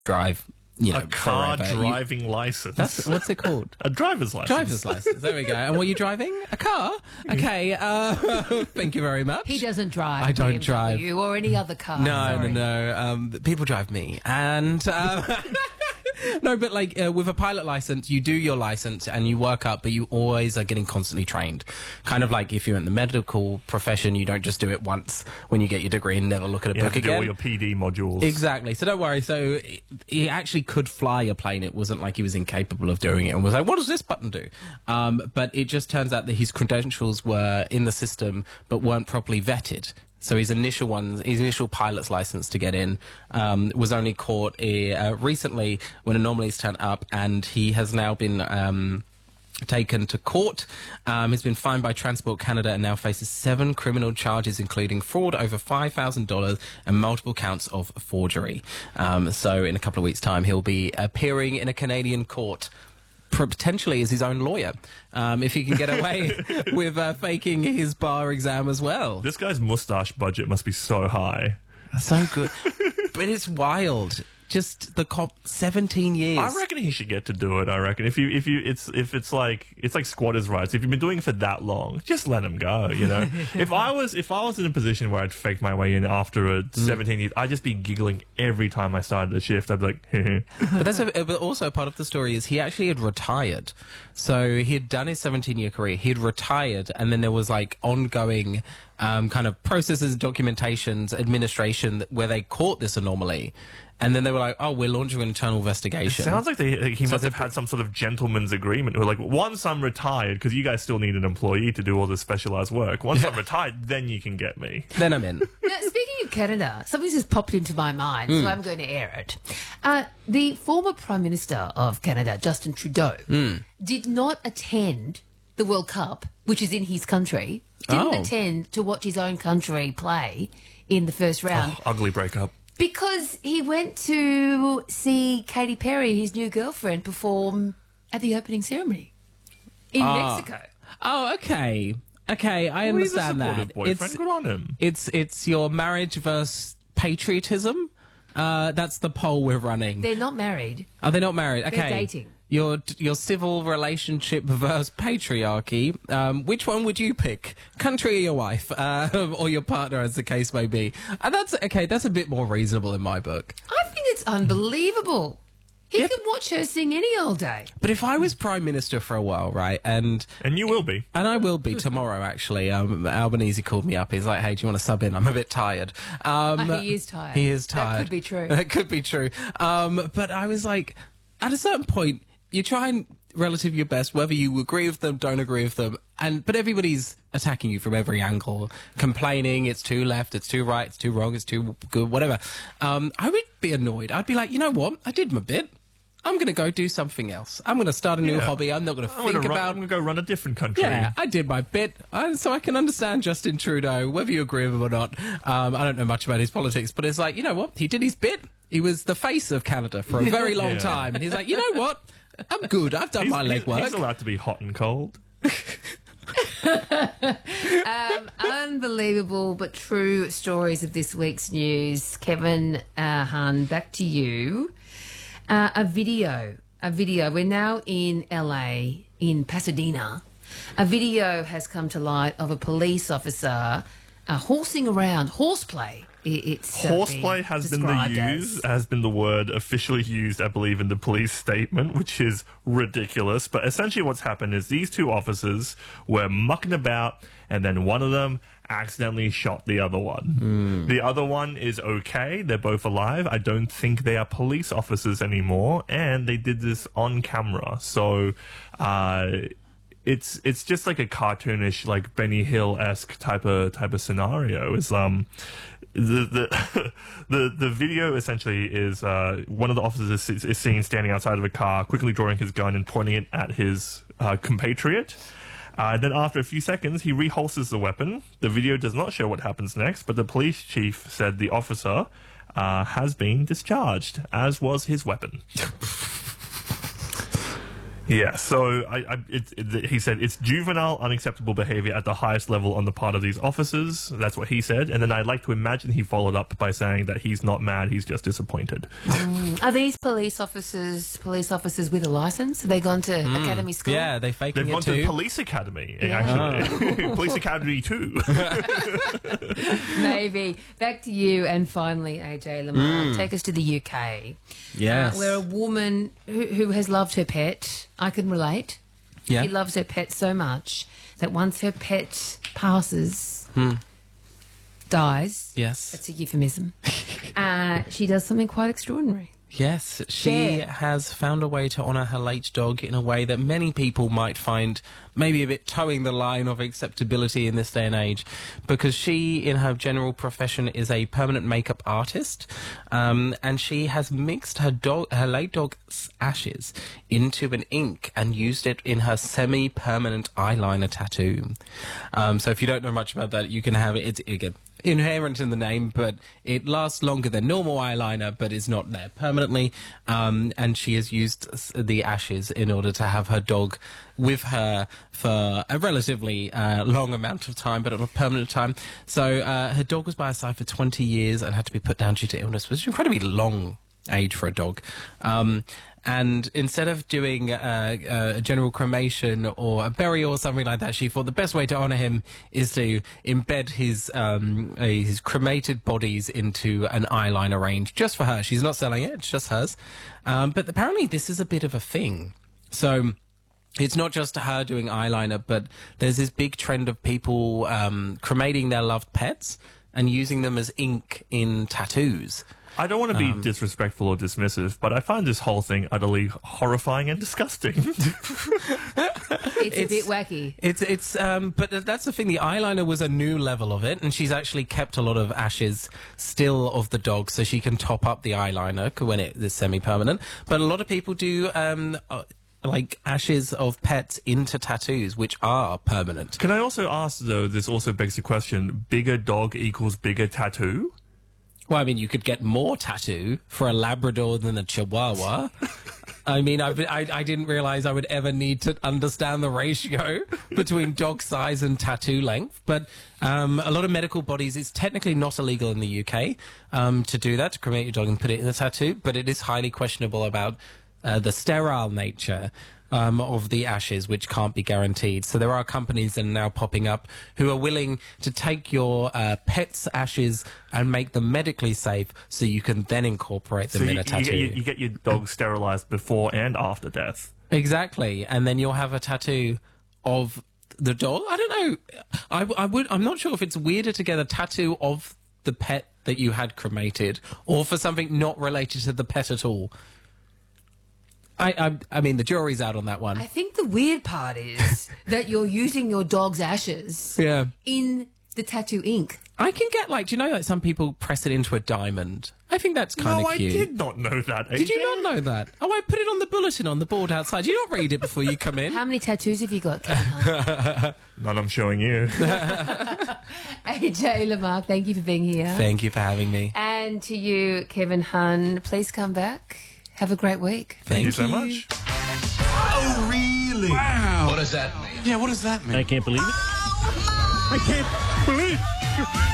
drive. You know, A car forever. driving license. What's it called? A driver's license. Driver's license. There we go. And what are you driving? A car? Okay. Thank you very much. He doesn't drive. I don't drive. You or any other car. No. People drive me. And no, but like with a pilot license, you do your license and you work up, but you always are getting constantly trained. Kind of like if you're in the medical profession, you don't just do it once when you get your degree and never look at a You book have to do all again. your PD modules. Exactly. So don't worry. So he actually could fly a plane. It wasn't like he was incapable of doing it and was like, what does this button do? But it just turns out that his credentials were in the system but weren't properly vetted. So his initial pilot's license to get in was only caught recently when anomalies turned up, and he has now been taken to court. He's been fined by Transport Canada and now faces 7 criminal charges, including fraud over $5,000 and multiple counts of forgery. So in a couple of weeks' time, he'll be appearing in a Canadian court, potentially as his own lawyer, if he can get away with faking his bar exam as well. This guy's mustache budget must be so high. So good. But it's wild. Just the cop, 17 years. I reckon he should get to do it. I reckon if it's like squatters' rights. If you've been doing it for that long, just let him go. You know, if I was in a position where I'd faked my way in after 17 years, I'd just be giggling every time I started a shift. I'd be like, But but also part of the story is he actually had retired. So he had done his 17-year career. He had retired, and then there was like ongoing kind of processes, documentations, administration where they caught this anomaly. And then they were like, oh, we're launching an internal investigation. Sounds like he must have had some sort of gentleman's agreement. Where like, once I'm retired, because you guys still need an employee to do all this specialized work. Once I'm retired, then you can get me. Then I'm in. Now, speaking of Canada, something just popped into my mind, so I'm going to air it. The former Prime Minister of Canada, Justin Trudeau, did not attend the World Cup, which is in his country, didn't attend to watch his own country play in the first round. Oh, ugly breakup. Because he went to see Katy Perry, his new girlfriend, perform at the opening ceremony in Mexico. Oh, okay. Okay, I understand He's a supportive that. boyfriend. Good on him. It's your marriage versus patriotism. That's the poll we're running. They're not married. Are they not married? Okay. They're dating. Your civil relationship versus patriarchy. Which one would you pick? Country or your wife, or your partner, as the case may be? And that's okay. That's a bit more reasonable in my book. I think it's unbelievable. He can watch her sing any old day. But if I was Prime Minister for a while, right, and you will be. And I will be tomorrow, actually. Albanese called me up. He's like, hey, do you want to sub in? I'm a bit tired. He is tired. He is tired. That could be true. That could be true. But I was like, at a certain point, you try and relative your best, whether you agree with them, don't agree with them, but everybody's attacking you from every angle, complaining, it's too left, it's too right, it's too wrong, it's too good, whatever. I would be annoyed. I'd be like, you know what? I did my bit. I'm going to go do something else. I'm going to start a new hobby. I'm not going to think about... I'm going to go run a different country. Yeah, I did my bit. So I can understand Justin Trudeau, whether you agree with him or not. I don't know much about his politics, but it's like, you know what? He did his bit. He was the face of Canada for a very long time. And he's like, you know what? I'm good. I've done my legwork. He's allowed to be hot and cold. Unbelievable but true stories of this week's news. Kevin Hahn, back to you. A video. We're now in LA, in Pasadena. A video has come to light of a police officer horsing around, horseplay. Horseplay has been the word officially used, I believe, in the police statement, which is ridiculous. But essentially what's happened is these two officers were mucking about, and then one of them accidentally shot the other one. The other one is okay. They're both alive. I don't think they are police officers anymore, and they did this on camera. So it's just like a cartoonish, like Benny Hill-esque type of scenario. It's the video essentially is one of the officers is seen standing outside of a car, quickly drawing his gun and pointing it at his compatriot. Then after a few seconds, he reholsters the weapon. The video does not show what happens next, but the police chief said the officer has been discharged, as was his weapon. Yeah, so he said it's juvenile, unacceptable behaviour at the highest level on the part of these officers. That's what he said. And then I'd like to imagine he followed up by saying that he's not mad, he's just disappointed. Are these police officers with a licence? Have they gone to academy school? Yeah, they've gone to police academy, actually. Police academy 2. Maybe. Back to you, and finally, AJ Lamar, take us to the UK. Yes. Where a woman who has loved her pet, I can relate. Yeah. She loves her pet so much that once her pet passes, dies. Yes. That's a euphemism. She does something quite extraordinary. Yes, she has found a way to honour her late dog in a way that many people might find maybe a bit towing the line of acceptability in this day and age, because she, in her general profession, is a permanent makeup artist, and she has mixed her late dog's ashes into an ink and used it in her semi-permanent eyeliner tattoo. So if you don't know much about that, you can have it. It's again inherent in the name, but it lasts longer than normal eyeliner, but is not there permanently. And she has used the ashes in order to have her dog with her for a relatively long amount of time, but at a permanent time. So her dog was by her side for 20 years and had to be put down due to illness, which is an incredibly long age for a dog. And instead of doing a general cremation or a burial or something like that, she thought the best way to honour him is to embed his cremated bodies into an eyeliner range just for her. She's not selling it; it's just hers. But apparently, this is a bit of a thing. So it's not just her doing eyeliner, but there's this big trend of people cremating their loved pets and using them as ink in tattoos. I don't want to be disrespectful or dismissive, but I find this whole thing utterly horrifying and disgusting. It's a bit wacky. But that's the thing. The eyeliner was a new level of it, and she's actually kept a lot of ashes still of the dog, so she can top up the eyeliner when it is semi-permanent. But a lot of people do like ashes of pets into tattoos, which are permanent. Can I also ask, though, this also begs the question: bigger dog equals bigger tattoo? Well, I mean, you could get more tattoo for a Labrador than a Chihuahua. I mean, I didn't realise I would ever need to understand the ratio between dog size and tattoo length. But a lot of medical bodies, it's technically not illegal in the UK to do that, to cremate your dog and put it in a tattoo. But it is highly questionable about the sterile nature of the ashes, which can't be guaranteed. So there are companies that are now popping up who are willing to take your pet's ashes and make them medically safe so you can then incorporate them in a tattoo. You get your dog sterilised before and after death. Exactly. And then you'll have a tattoo of the dog. I don't know. I'm not sure if it's weirder to get a tattoo of the pet that you had cremated or for something not related to the pet at all. I mean, the jury's out on that one. I think the weird part is that you're using your dog's ashes in the tattoo ink. I can get, like, do you know, like, some people press it into a diamond? I think that's kind of cute. No, I did not know that, AJ. Did you not know that? Oh, I put it on the bulletin on the board outside. You not read it before you come in? How many tattoos have you got, Kevin? None I'm showing you. AJ Lamarck, thank you for being here. Thank you for having me. And to you, Kevin Hun, please come back. Have a great week. Thank you so much. Oh, really? Wow. What does that mean? Yeah, what does that mean? I can't believe it. I can't believe it.